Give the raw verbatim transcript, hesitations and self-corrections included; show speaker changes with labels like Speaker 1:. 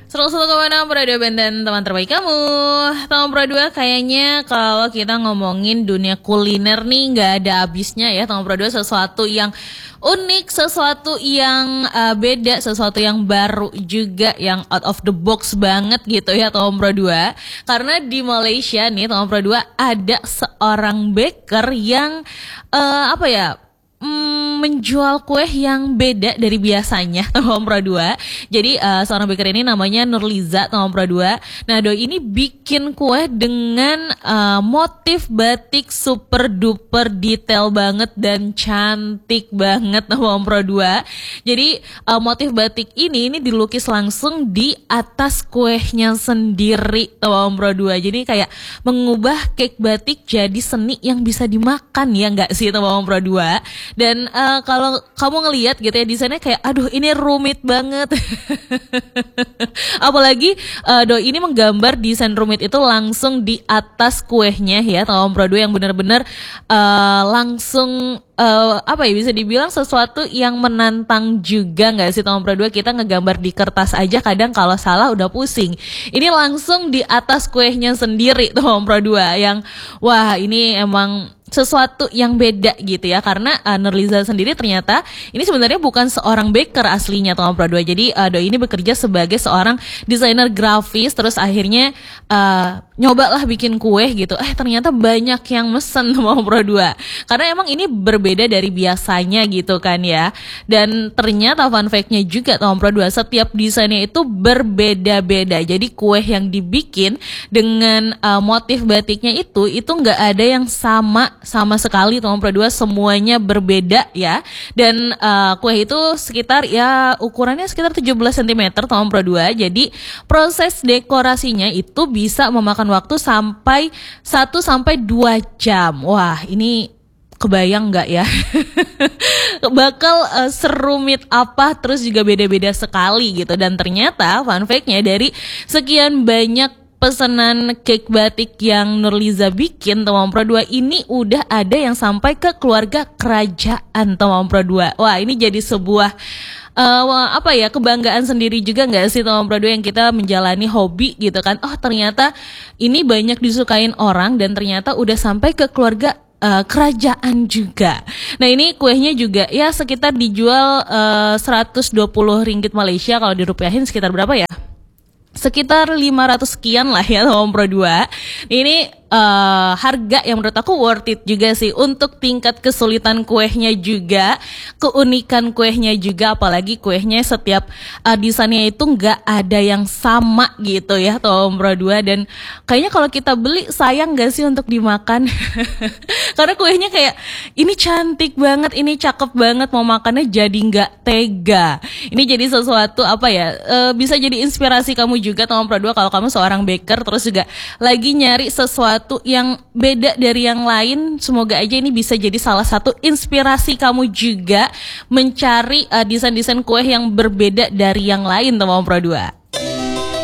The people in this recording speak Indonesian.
Speaker 1: Selalu kemana Pro dua dan teman terbaik kamu. Teman Pro dua, kayaknya kalau kita ngomongin dunia kuliner nih gak ada habisnya ya. Teman Pro dua, sesuatu yang unik, sesuatu yang uh, beda, sesuatu yang baru juga, yang out of the box banget gitu ya Teman Pro dua. Karena di Malaysia nih Teman Pro dua ada seorang baker yang uh, apa ya Hmm, menjual kue yang beda dari biasanya Teman Pro dua. Jadi uh, seorang baker ini namanya Nurliza Teman Pro dua. Nah doi ini bikin kue dengan uh, motif batik super duper detail banget dan cantik banget Teman Pro dua. Jadi uh, motif batik ini ini dilukis langsung di atas kuenya sendiri Teman Pro dua. Jadi kayak mengubah cake batik jadi seni yang bisa dimakan, ya nggak sih Teman Pro dua? Dan uh, kalau kamu ngelihat gitu ya desainnya kayak aduh ini rumit banget. Apalagi uh, doi ini menggambar desain rumit itu langsung di atas kuenya ya Teman Pro dua, yang benar-benar uh, langsung Uh, apa ya bisa dibilang sesuatu yang menantang juga nggak sih Teman Pro dua? Kita ngegambar di kertas aja kadang kalau salah udah pusing. Ini langsung di atas kuenya sendiri Teman Pro dua, yang wah ini emang sesuatu yang beda gitu ya, karena uh, Nurliza sendiri ternyata ini sebenarnya bukan seorang baker aslinya Teman Pro dua. Jadi uh, doi ini bekerja sebagai seorang desainer grafis, terus akhirnya uh, nyobalah bikin kue gitu. Eh ternyata banyak yang mesen Teman Pro dua. Karena emang ini berbeda dari biasanya gitu kan ya. Dan ternyata fun fact-nya juga Teman Pro dua, setiap desainnya itu berbeda-beda. Jadi kue yang dibikin dengan uh, motif batiknya itu itu nggak ada yang sama sama sekali Teman Pro dua, semuanya berbeda ya. Dan uh, kue itu sekitar ya ukurannya sekitar tujuh belas sentimeter Teman Pro dua. Jadi proses dekorasinya itu bisa memakan waktu sampai satu sampai dua jam. Wah, ini kebayang nggak ya? Bakal uh, serumit apa, terus juga beda-beda sekali gitu. Dan ternyata fun fact-nya dari sekian banyak pesanan cake batik yang Nurliza bikin Teman Pro dua, ini udah ada yang sampai ke keluarga kerajaan Teman Pro dua. Wah, ini jadi sebuah uh, apa ya kebanggaan sendiri juga nggak sih Teman Pro dua, yang kita menjalani hobi gitu kan. Oh ternyata ini banyak disukain orang dan ternyata udah sampai ke keluarga Uh, kerajaan juga. Nah ini kuenya juga ya sekitar dijual uh, seratus dua puluh ringgit Malaysia, kalau dirupiahin sekitar berapa ya? Sekitar lima ratus sekian lah ya Teman Pro dua. Ini uh, harga yang menurut aku worth it juga sih, untuk tingkat kesulitan kuenya juga, keunikan kuenya juga, apalagi kuenya setiap uh, desainnya itu nggak ada yang sama gitu ya Teman Pro dua. Dan kayaknya kalau kita beli sayang gak sih untuk dimakan? Karena kuenya kayak ini cantik banget, ini cakep banget, mau makannya jadi nggak tega. Ini jadi sesuatu apa ya, uh, bisa jadi inspirasi kamu juga Teman Pro dua, kalau kamu seorang baker terus juga lagi nyari sesuatu yang beda dari yang lain. Semoga aja ini bisa jadi salah satu inspirasi kamu juga mencari uh, desain-desain kue yang berbeda dari yang lain Teman Pro dua.